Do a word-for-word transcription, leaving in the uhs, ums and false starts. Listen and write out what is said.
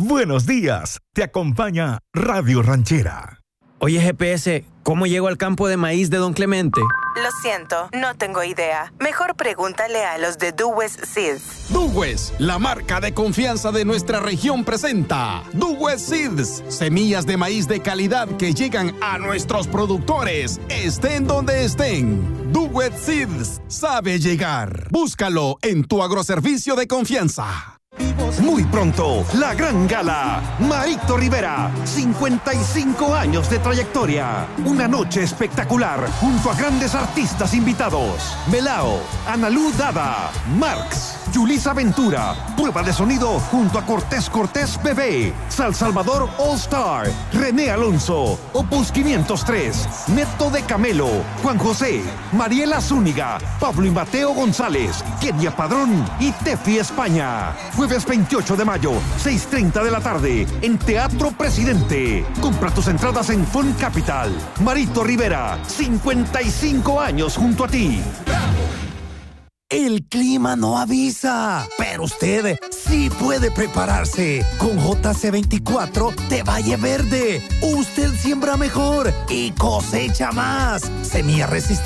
Buenos días, te acompaña Radio Ranchera. Oye, G P S, ¿cómo llego al campo de maíz de Don Clemente? Lo siento, no tengo idea. Mejor pregúntale a los de Duwes Seeds. Duwes, la marca de confianza de nuestra región, presenta Duwes Seeds, semillas de maíz de calidad que llegan a nuestros productores, estén donde estén. Duwes Seeds sabe llegar. Búscalo en tu agroservicio de confianza. Muy pronto, la gran gala. Marito Rivera, cincuenta y cinco años de trayectoria. Una noche espectacular junto a grandes artistas invitados. Melao, Analú Dada, Marx, Yulisa Ventura. Prueba de sonido junto a Cortés Cortés Bebé, Sal Salvador All Star, René Alonso, Opus quinientos tres, Neto de Camelo, Juan José, Mariela Zúñiga, Pablo y Mateo González, Kenia Padrón y Tefi España. Jueves veintiocho de mayo, seis y treinta de la tarde, en Teatro Presidente. Compra tus entradas en Fun Capital. Marito Rivera, cincuenta y cinco años junto a ti. El clima no avisa, pero usted sí puede prepararse. Con J C veinticuatro de Valle Verde, usted siembra mejor y cosecha más. Semilla resistente